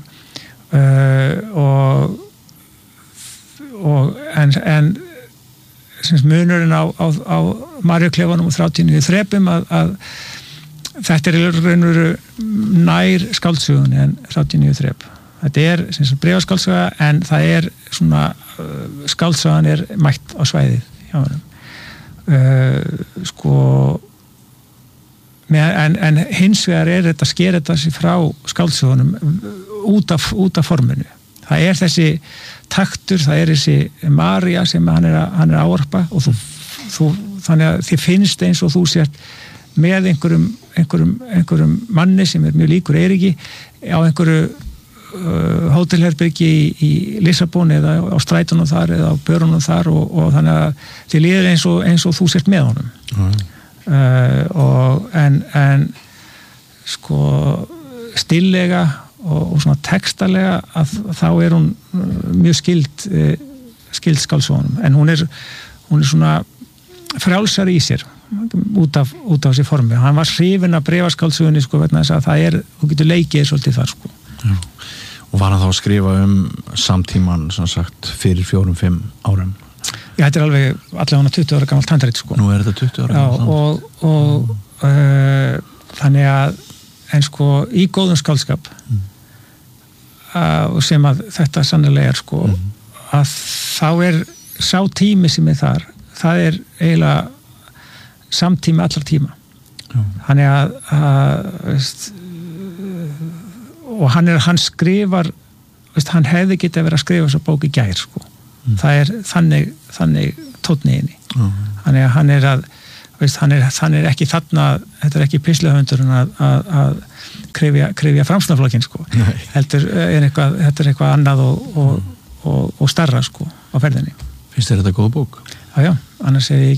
en munurinn á Maríu Klefanum og 39 þrepum að þetta er raunveru nær skáldsögunni en 39 þrep. Þetta er bréfaskáldsöga en það er svona skáldsögan er mætt á svæðið hjá honum sko en hins vegar er þetta sker þetta sig frá skáldsögunum út af forminu. Það er þessi taktur, það er þessi María sem hann er að ávarpa og þú þannig að þið finnst eins og þú sért með einhverjum manni sem er mjög líkur Eiríki á einhverju hótelherbyrgi í Lissabon eða á strætunum þar eða á börunum þar og þannig að þið líður eins og þú sért með honum en sko stillega og svona textalega að þá er hún mjög skild skáldsögunum en hún er svona frjálsari í sér út af þessi formi. Hann var hrifinn af bréfaskáldsögunni sko vegna þess að það er, þú getur leikið svolítið þar sko. Já. Og var hann þá að skrifa samtíman sem sagt fyrir 4-5 árum? Já, þetta er allavega 20 ára gamalt handrit sko. Nú er þetta 20 ára gamalt handrit. Og þannig að en sko í góðum skáldskap sem að þetta sannlega sko að þá sá tími sem þar, það eiginlega samtími allar tíma þannig að veist, og hann skrifar veist, hann hefði getið að vera að skrifa þessa bók í gær sko það þannig tónni inni þannig að hann veist, hann ekki þarna, þetta ekki pislahöndurinn að krefja framsnaflokkin sko heldur þetta eitthvað annað og starra sko á ferðinni. Finnst þér þetta góð bók? Já, annars hefði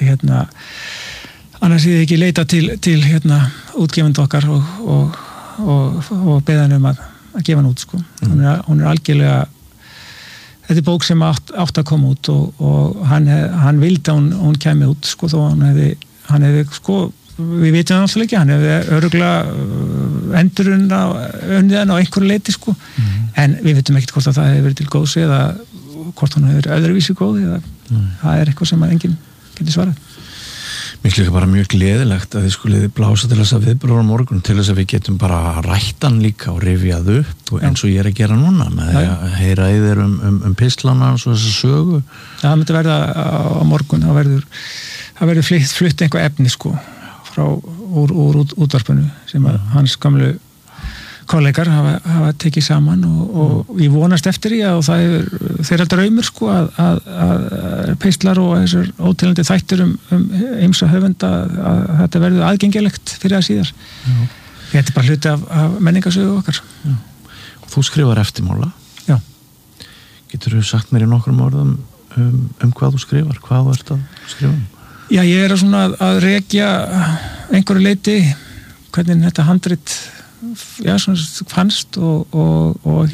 ég ekki leita til útgefandi okkar og beðan að gefa hann út sko. Hún algjörlega þetta bók sem átt að koma út og hann vildi að hún kæmi út sko þó hann hefði sko við vitum náttúrulega ekki, hann hefði öruglega endurinn á önniðan á einhverju leiti sko en við vitum ekkert hvort að það hefði verið til góðs eða hvort hann hefði verið öðruvísi góð eða það eitthvað sem að enginn getur svarað. Mér líka bara mjög gleðilegt að þið skuliði blása til þess að viðbröða á morgun til þess að við getum bara rættan líka og rifjað upp og eins og ég að gera núna með að heyra í þér pislana og þess að sögu. Það myndi verða á morgun, það verður flutt einhver efni sko frá úr útvarpinu sem að hans gamlu kollegar hafa tekið saman og ég vonast eftir því að þeir alltaf raumur sko að peislar og þessar ótilandi þættir ýmsa höfunda að þetta verður aðgengilegt fyrir að síðar. Þetta bara hluti af menningarsögu okkar. Já. Og þú skrifar eftirmála. Já. Geturðu sagt mér í nokkrum orðum hvað þú skrifar? Hvað þú ert að skrifa um? Já, ég að rekja einhverju leiti hvernig þetta handrit fannst og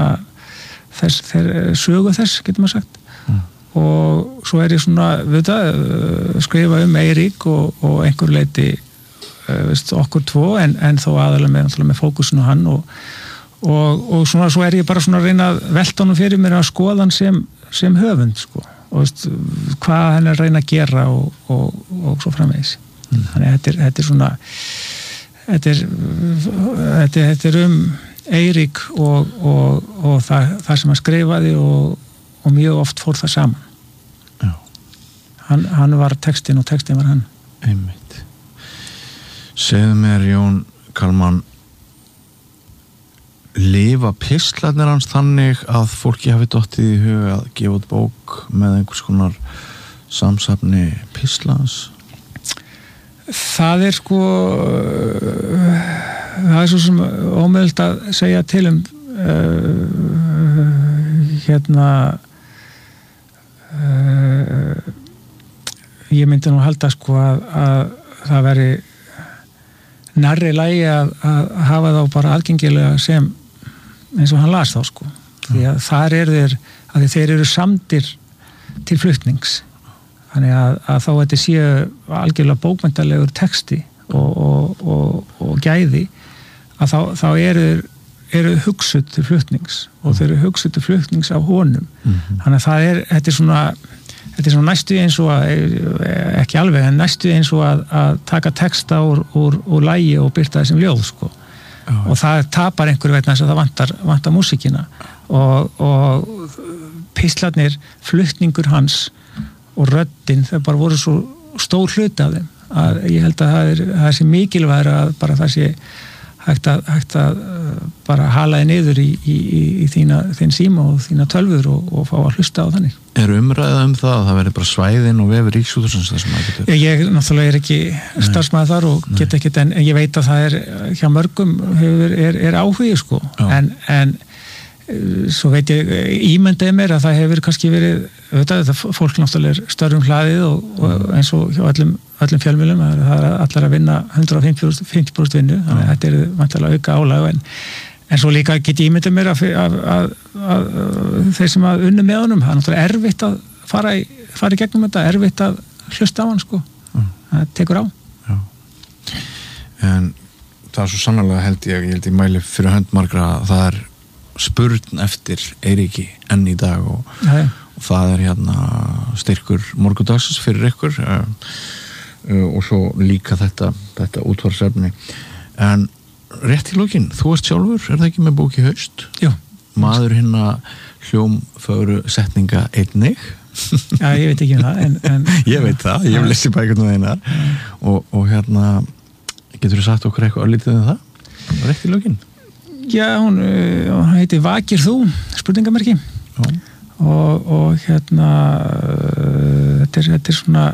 þeir sögu þess getur maður sagt og svo ég skrifa Eirík og einhverju leiti okkur tvo en þó aðalega með fókusin á hann og svo ég bara að reyna að velta honum fyrir mér að skoða hann sem höfund sko og hvað hann að reyna að gera og svo framvegis þannig þetta er Eirík og það sem hann skrifaði og mjög oft fór það saman. Já. Hann var textin og textin var hann. Einmitt. Segðu mér Jón Kalman, lifa pistlarnir hans þannig að fólki hafi dottið í hug að gefa út bók með einhvers konar samsafni pislans? Það sko það svo sem ómögulegt að segja til ég myndi nú halda sko að það veri nærri lagi að hafa þá bara aðgengilega sem eins og hann las þá sko því að þar þeir eru samdir til flutnings þannig að þá þetta séu algjörlega bókmenntalegur texti og gæði að þá eru hugsuð til flutnings og þeir eru hugsuð til flutnings af honum þannig að þetta er svona næstu eins og ekki alveg en næstu eins og að taka texta úr lagi og byrta þessum ljóð sko og það tapar einhverju vegna þess að það vantar músíkina og pistlarnir, flutningur hans og röddin, þau bara voru svo stór hluti af þeim að ég held að það sé mikilvægur að bara það sé hægt að bara hala þið niður í þín síma og þína tölvur og fá að hlusta á þannig. Er umræða það að það verði bara svæðin og vefur Ríkisútvarpsins það sem það getur? Ég náttúrulega ekki starfsmaður þar og get ekki en ég veit að það hjá mörgum er áhugi sko en svo veit ég ímyndaði mér að það hefur kannski verið fólk náttúrulega störfum hlaðið og eins og hjá öllum fjölmiðlum það er allar að vinna 150% vinnu þannig að þetta er vantilega auka álag en svo líka get ég ímyndað mér að þeir sem að unnu með honum það er náttúrulega erfitt að fara í gegnum þetta, erfitt að hlusta á hann sko það tekur á. Já. En það er svo sannarlega held ég mæli fyrir hönd margra að það er spurn eftir Eiríki enn í dag og það er styrkur morgundagsins fyrir ykkur og svo líka þetta útvarpsefni. En rétt í lokin, þú ert sjálfur, það ekki með bók í haust? Já. Maður hljómfögru setninga einnig. Já, ég veit ekki það, en ég veit það, ég hef lesið bækurnar þínar og getur þú sagt okkur eitthvað örlítið um það? Rétt í lokin? Já, hún heitir Vakir þú, spurningamerki. Já. Og þetta er svona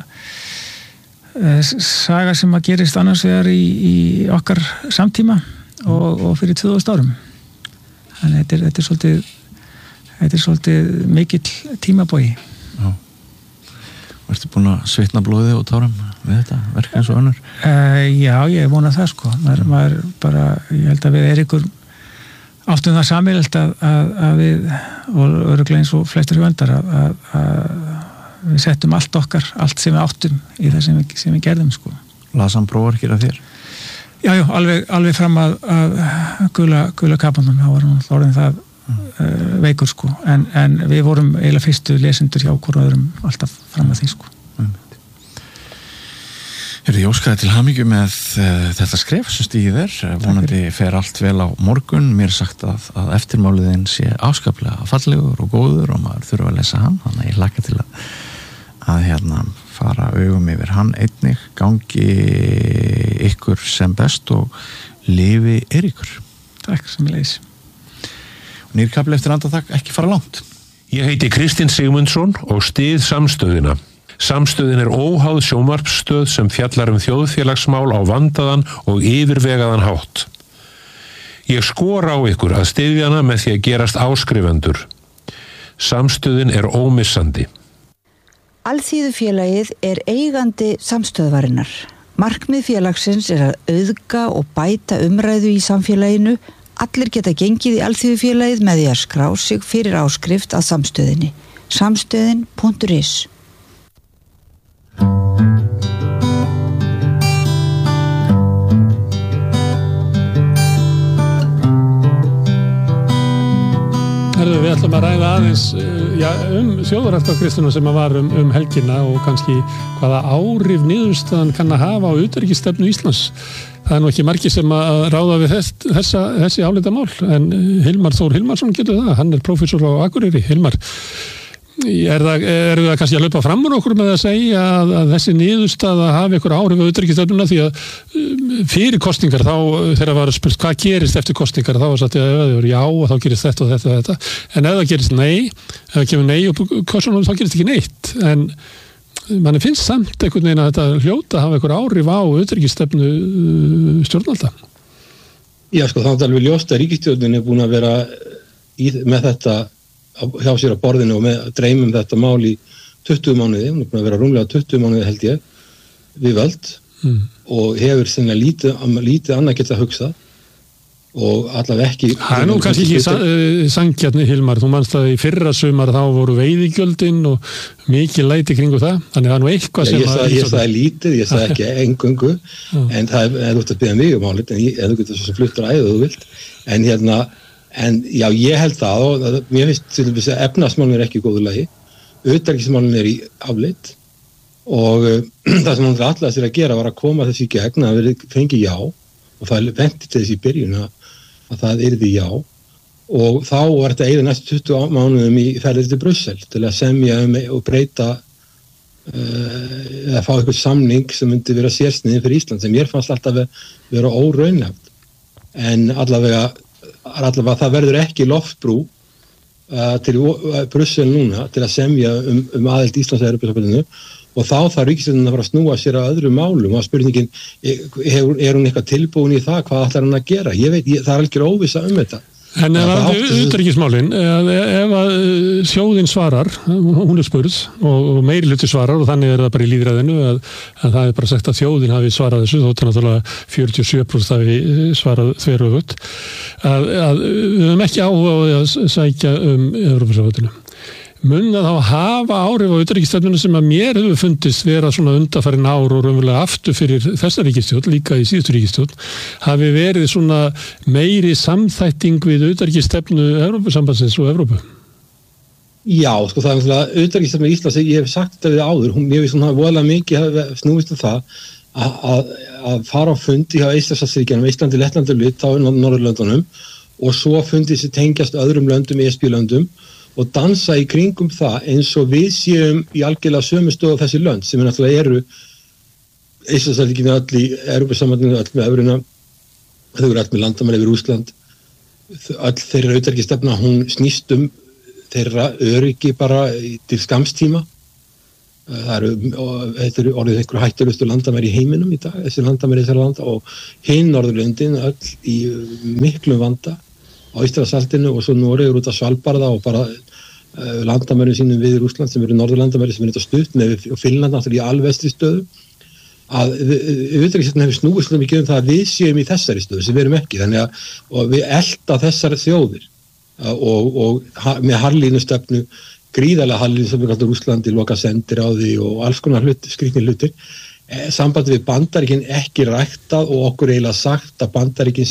saga sem að gerist annars vegar í okkar samtíma og fyrir 2000 árum. Þannig þetta er svolítið mikill tímabogi. Já. Varstu búin að svitna blóðið og tárum við þetta verk eins og önnur? Já, ég vona það sko. Maður bara, ég held að við Eiríkur áttum það sameiginlegt að við, og örugglega eins og flestir höfundar, að við settum allt okkar, allt sem við áttum í það sem við gerðum sko. Las hann prófarkir af þér? Já, alveg fram að gula kapandum, þá var hann orðin það veikur sko, en við vorum eiginlega fyrstu lesendur hjá hvort öðrum alltaf fram að því sko. Ég óskaði til hamingju með þetta skref sem stíði vonandi fer allt vel á morgun. Mér er sagt að eftirmáliðin sé afskaplega fallegur og góður og maður þurfa að lesa hann, þannig að ég hlakka til að fara augum yfir hann einnig. Gangi ykkur sem best og lifi Eiríkur. Takk sem ég leys. Nýrkabli eftir andartak, ekki fara langt. Ég heiti Kristinn Sigmundsson og styð Samstöðina. Samstöðin er óháð sjónvarpsstöð sem fjallar þjóðfélagsmál á vandaðan og yfirvegaðan hátt. Ég skora á ykkur að styðja hana með því að gerast áskrifendur. Samstöðin er ómissandi. Alþýðufélagið er eigandi samstöðvarinnar. Markmið félagsins er að auðga og bæta umræðu í samfélaginu. Allir geta gengið í Alþýðufélagið með því að skrá sig fyrir áskrift að samstöðinni. Samstöðin.is. Við ætlum að ræða aðeins þjóðaratkvæðagreiðsluna sem var helgina og kannski hvaða áhrif niðurstaðan kann að hafa á utanríkisstefnu Íslands. Það er nú ekki margir sem að ráða við þessi álitamál, en Hilmar Þór Hilmarsson getur það, hann er prófessor á Akureyri. Hilmar, eru það kannski að hlaupa fram úr okkur með að segja að þessi niðurstaða hafi ykkur áhrif á utanríkisstefnuna, því að fyrir kosningar þá, þegar var spurt hvað gerist eftir kosningar, þá var sagt að ef það er já og þá gerist þetta og þetta, en ef það gerist nei, ef það kemur nei og kostunum þá gerist ekki neitt, en manni finnst samt einhvern veginn að þetta hljóta hafa ykkur áhrif á utanríkisstefnu stjórnvalda. Já sko, þá er alveg ljóst að ríkisstjórnin er búin að vera með þetta hjá sér á borðinu og með dreymum þetta mál í 20 mánuði, hún er búin að vera rúmlega 20 mánuði held ég, við völd og hefur sennilega lítið annað geta hugsað og allavega ekki... Það er nú kannski ekki sanngjarni, Hilmar, þú manst að í fyrra sumar þá voru veiðigjöldin og mikið læti kringu það, þannig það er nú eitthvað sem að... Ég sagði lítið, ég sagði ekki engöngu, en það er út að byrja mig um málið, en þú getur svo sem fluttur æðið þú vilt, en já, ég held það og mér finnst til þess að efnahagsmálin er ekki í góðu lagi, utanríkismálin er í afleitt og það sem hann ætlaði sér að gera var að koma þessi í gegn að við fengi já og það venti til þessi í byrjun að það yrði já og þá var þetta eyða næstu 20 mánuðum í ferðið til Brussel til að semja og breyta eða fá eitthvað samning sem myndi vera sérsniðin fyrir Ísland sem ég fannst alltaf vera óraunhæft en allavega það verður ekki loftbrú til Brussel núna til að semja aðild Íslands að Evrópusambandinu og þá þarf ríkisstjórnin að fara að snúa sér að öðrum málum og spurningin, er hún eitthvað tilbúin í það, hvað ætlar hann að gera? Ég veit, það er algjör óvissa þetta. En ef að utanríkismálin, ef að sjóðin svarar, hún er spurð og meirihluti svarar og þannig er það bara í lýðræðinu að það er bara sagt að þjóðin hafi svarað þessu, þótt er náttúrulega 47% hafi svarað þveröfugt, að við höfum ekki áhuga á að sækja Evrópusambandinu. Mun að þá hafa áhrif á utanríkisstefnuna sem að mér hefur fundist vera svona undanfarin ár og raunverulega aftur fyrir þessa ríkisstjórn, líka í síðustu ríkisstjórn, hafi verið svona meiri samþætting við utanríkisstefnu Evrópusambandsins og Evrópu? Já, sko það er náttúrulega utanríkisstefna Íslands, ég hef sagt þetta við áður, mér finnst svona voðalega mikið snúist það að fara á fundi hjá Eystrasaltsríkjunum, Íslandi, Lettlandi, Litháen og Norðurlöndunum og svo fundi sem tengjast öðrum löndum, ESB-löndum og dansa í kringum það eins og við séum í algjörlega sömu stöðu á þessi lönd sem náttúrulega eru Eystrasaltsríkjunum öll í Evrópusambandinu, öll með evruna, þau eru öll með landamæri yfir Rússland, öll þeirra utanríkisstefna, hún snýst þeirra öryggi bara til skamstíma. Þetta eru orðið einhverju hættulegustu landamæri í heiminum í dag, þessi landamæri þessara landa og hinn Norðurlöndin öll í miklum vanda á Eystrasaltinu og svo Noregur út af Svalbarða og bara landamæri sínum við Rússland sem eru Norðurlandamæri sem þetta stutt með og Finnland náttúrulega í alvestri stöðu að utanríkisstefnan hefur snúist mikið það að við séum í þessari stöðu sem við erum ekki þannig að við elta þessar þjóðir og með harlínustefnu gríðarlega hallin sem við kallar Rússlandi, loka sendir á því og alls konar skrýtnir hlutir. Sambandi við Bandaríkin ekki ræktað og okkur eiginlega sagt að Bandaríkin